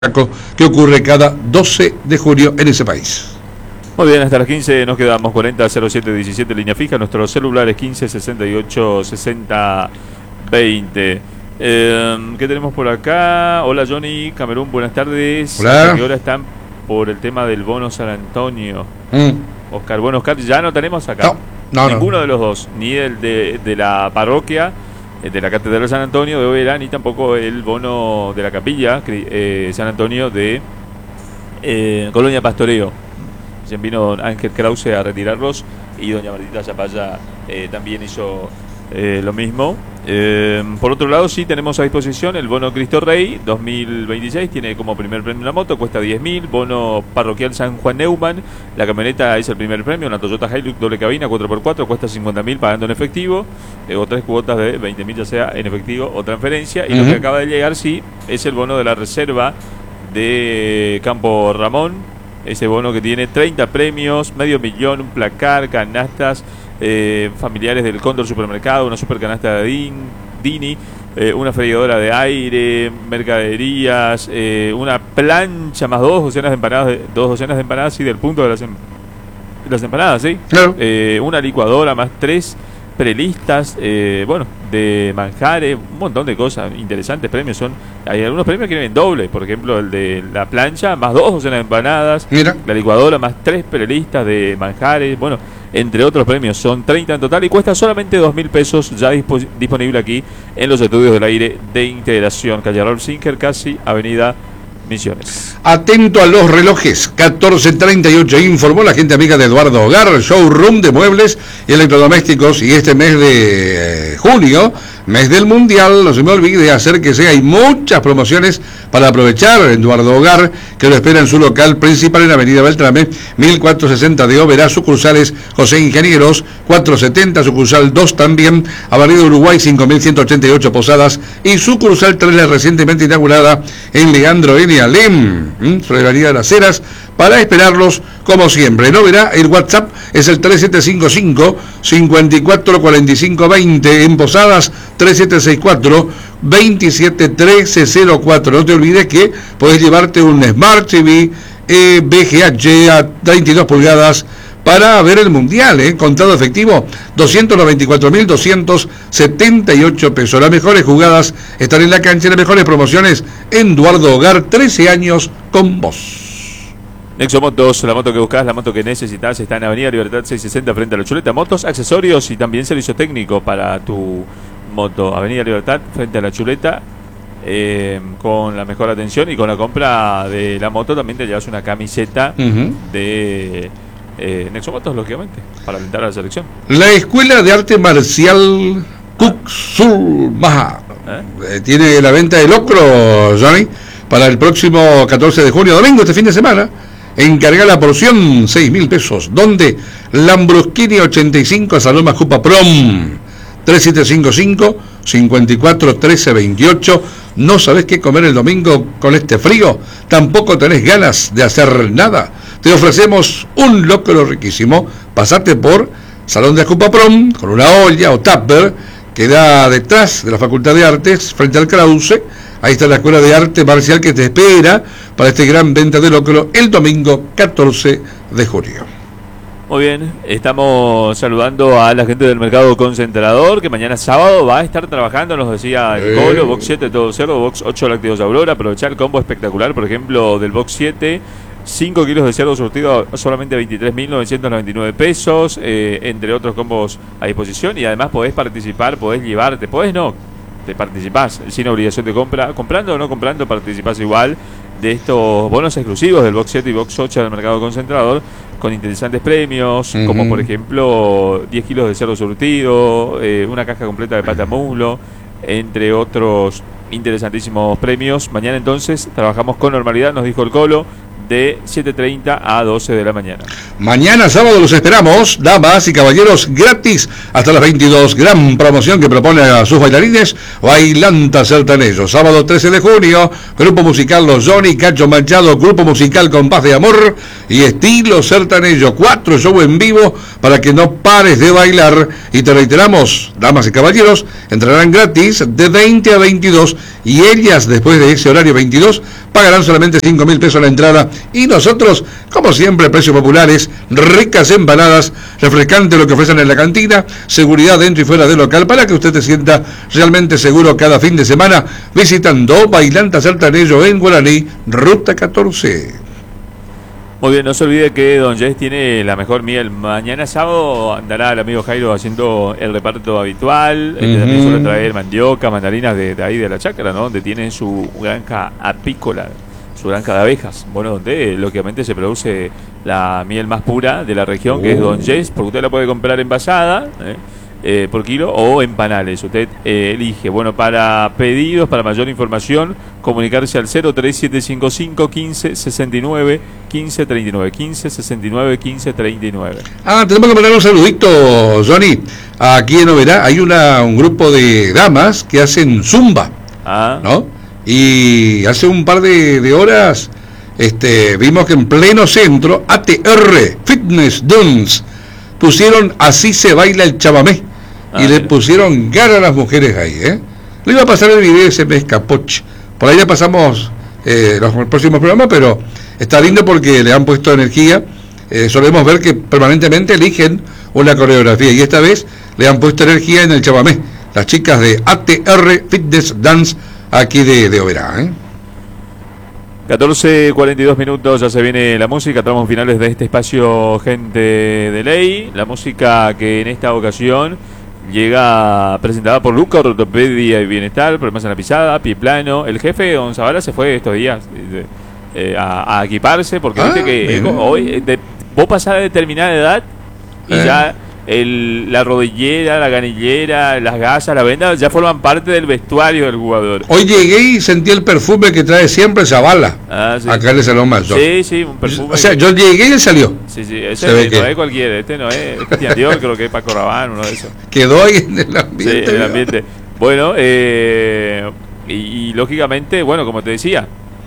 que ocurre cada 12 de junio en ese país. Muy bien, hasta las 15 nos quedamos. 40 07 17 línea fija. Nuestros celulares 15 68 60 20. ¿Qué tenemos por acá? Hola Johnny, Camerún, buenas tardes. Hola. ¿A qué hora están por el tema del bono San Antonio? Oscar, bueno, Oscar, ya no tenemos acá. Ninguno de los dos, ni el de la parroquia, de la Catedral de San Antonio de Oberá, ni tampoco el bono de la capilla San Antonio de Colonia Pastoreo. Vino Ángel Krause a retirarlos y doña Martita Zapalla también hizo lo mismo. Por otro lado, sí tenemos a disposición el bono Cristo Rey 2026, tiene como primer premio una moto, cuesta 10.000, bono parroquial San Juan Neumann, la camioneta es el primer premio, una Toyota Hilux doble cabina 4x4, cuesta 50.000 pagando en efectivo, o 3 cuotas de 20.000 ya sea en efectivo o transferencia, y lo que acaba de llegar sí es el bono de la reserva de Campo Ramón, ese bono que tiene 30 premios, medio millón, un placar, canastas, familiares del Cóndor Supermercado, una super canasta de Dini, una freidora de aire, mercaderías, una plancha más dos docenas de empanadas y del punto de las empanadas, ¿sí? Claro. Una licuadora más 3 prelistas, de manjares, un montón de cosas interesantes. Premios hay algunos premios que vienen doble, por ejemplo el de la plancha más 2 docenas de empanadas. Mira. La licuadora más 3 prelistas de manjares, entre otros premios, son 30 en total y cuesta solamente 2.000 pesos, ya disponible aquí en los estudios del aire de Integración, calle Raúl Sinker, casi avenida Misiones. Atento a los relojes, 14:38, informó la gente amiga de Eduardo Hogar, showroom de muebles y electrodomésticos, y este mes de junio, mes del Mundial, no se me olvide, acérquese, hay muchas promociones para aprovechar. Eduardo Hogar, que lo espera en su local principal en Avenida Beltrame, 1460 de Oberá, sucursales José Ingenieros, 470, sucursal 2 también, Avenida Uruguay, 5188 Posadas, y sucursal 3, la recientemente inaugurada en Leandro N. Alem, sobre la Avenida de las Heras, para esperarlos como siempre. No verá, el WhatsApp es el 3755 544520, en Posadas 3764 271304. No te olvides que podés llevarte un Smart TV VGH a 32 pulgadas para ver el Mundial, contado efectivo 294.278 pesos. Las mejores jugadas están en la cancha, las mejores promociones en Eduardo Hogar, 13 años con vos. Nexo Motos, la moto que buscas, la moto que necesitas, está en Avenida Libertad 660 frente a la Chuleta. Motos, accesorios y también servicio técnico para tu moto. Avenida Libertad frente a la Chuleta, con la mejor atención, y con la compra de la moto también te llevas una camiseta de Nexo Motos, lógicamente, para alentar a la selección. La Escuela de Arte Marcial Cuxulmaja tiene la venta de locro, Johnny, para el próximo 14 de junio, domingo, este fin de semana. Encarga la porción, 6.000 pesos. ¿Dónde? Lambrusquini 85, Saloma Jupa Prom, 3755 54 13 28. ¿No sabés qué comer el domingo con este frío? ¿Tampoco tenés ganas de hacer nada? Te ofrecemos un locro riquísimo. Pasate por Salón de Jupa Prom con una olla o tupper que da detrás de la Facultad de Artes, frente al Krause. Ahí está la Escuela de Arte Marcial que te espera para este gran venta de locro el domingo 14 de junio. Muy bien, estamos saludando a la gente del Mercado Concentrador, que mañana sábado va a estar trabajando, nos decía el Colo, Box 7 todo cerdo, Box 8 lácteos Aurora. Aprovechar el combo espectacular, por ejemplo, del Box 7, 5 kilos de cerdo surtido a solamente 23.999 pesos, entre otros combos a disposición, y además podés participar, podés llevarte, te participás sin obligación de compra, comprando o no comprando, participás igual de estos bonos exclusivos del Box 7 y Box 8 del Mercado Concentrador, con interesantes premios, como por ejemplo 10 kilos de cerdo surtido, una caja completa de pata muslo, entre otros interesantísimos premios. Mañana entonces trabajamos con normalidad, nos dijo el Colo, de 7:30 a 12 de la mañana. Mañana sábado los esperamos, damas y caballeros, gratis hasta las 22. Gran promoción que propone a sus bailarines Bailanta Sertanejo. Sábado 13 de junio, grupo musical Los Johnny, Cacho Machado, grupo musical Compás de Amor y Estilo Sertanejo. 4 shows en vivo para que no pares de bailar. Y te reiteramos, damas y caballeros, entrarán gratis de 20 a 22 y ellas después de ese horario 22 pagarán solamente 5.000 pesos la entrada. Y nosotros, como siempre, precios populares, ricas empanadas, refrescante lo que ofrecen en la cantina, seguridad dentro y fuera del local para que usted se sienta realmente seguro cada fin de semana visitando Bailanta Sertanejo en Guaraní, Ruta 14. Muy bien, no se olvide que Don Jess tiene la mejor miel. Mañana sábado andará el amigo Jairo haciendo el reparto habitual. También suele traer mandioca, mandarinas de ahí de la chacra, ¿no? Donde tiene su granja apícola, su granja de abejas. Bueno, donde lógicamente se produce la miel más pura de la región, que es Don Jess, porque usted la puede comprar envasada, por kilo o en panales. Usted elige. Bueno, para pedidos, para mayor información, comunicarse al 03755 15 69 15 39 15 69 15 39. Tenemos que mandar un saludito, Johnny. Aquí en Oberá hay un grupo de damas que hacen zumba, ¿no? Y hace un par de horas vimos que en pleno centro ATR Fitness Dance pusieron Así se baila el chamamé. Y le pusieron gana a las mujeres ahí, Le iba a pasar el video y se me escapó. Por ahí ya pasamos los próximos programas, pero está lindo porque le han puesto energía. Solemos ver que permanentemente eligen una coreografía y esta vez le han puesto energía en el chamamé. Las chicas de ATR Fitness Dance aquí de Oberá, 14:42 minutos, ya se viene la música, tramos finales de este espacio Gente de Ley. La música que en esta ocasión llega presentada por Luca Ortopedia y Bienestar, problemas en la pisada, pie plano. El jefe Don Zavala se fue estos días a equiparse, porque viste que hoy vos pasás de determinada edad y ya la rodillera, la canillera, las gasas, la venda ya forman parte del vestuario del jugador. Hoy llegué y sentí el perfume que trae siempre Zavala. Sí. Acá en el Salón Mayor. Sí, un perfume. O sea, yo llegué y él salió. Sí, ese no es cualquiera, no es Cristian Dior, creo que es Paco Rabanne, uno de esos. Quedó ahí en el ambiente. Sí, en el ambiente. Bueno, y lógicamente, bueno, como te decía,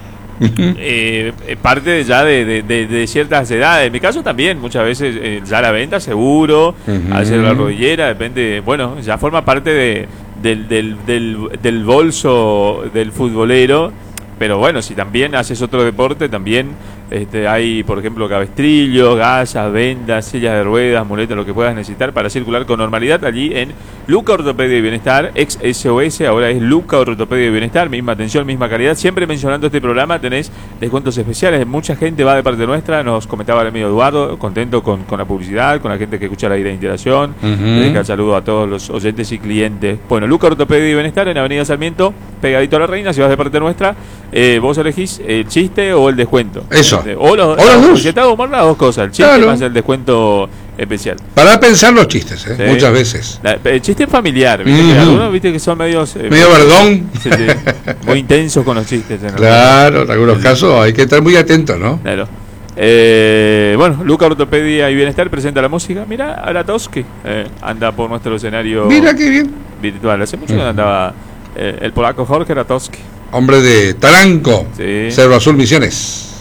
parte ya de ciertas edades. En mi caso también, muchas veces ya la venta seguro, hacer la rodillera, depende, bueno, ya forma parte del bolso del futbolero. Pero bueno, si también haces otro deporte, también hay, por ejemplo, cabestrillos, gasas, vendas, sillas de ruedas, muletas, lo que puedas necesitar para circular con normalidad allí en Luca Ortopedia y Bienestar, ex SOS, ahora es Luca Ortopedia y Bienestar, misma atención, misma calidad. Siempre mencionando este programa tenés descuentos especiales, mucha gente va de parte nuestra, nos comentaba el amigo Eduardo, contento con la publicidad, con la gente que escucha la idea de interacción. Le deja el saludo a todos los oyentes y clientes. Bueno, Luca Ortopedia y Bienestar en Avenida Sarmiento, pegadito a la Reina, si vas de parte nuestra, vos elegís el chiste o el descuento. Eso. O los dos. Si te hago humor, las dos cosas. El chiste más el descuento especial. Para pensar los chistes, sí. Muchas veces. El chiste familiar. ¿Viste? Que algunos viste que son medios... medio verdón. Sí. Muy intensos con los chistes. Claro, en algunos casos hay que estar muy atento, ¿no? Claro. Bueno, Luca Ortopedia y Bienestar presenta la música. Mira, Aratowski anda por nuestro escenario. Mira qué bien. Virtual. Hace mucho que andaba el polaco Jorge Aratowski. Hombre de Taranco, Cerro Azul Misiones.